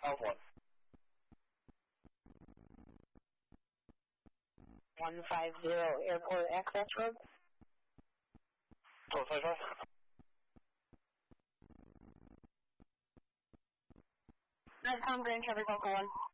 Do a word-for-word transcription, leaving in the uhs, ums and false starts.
South one. one five zero Airport Access Road. South five five. That's Tom Grand Traffic Local one.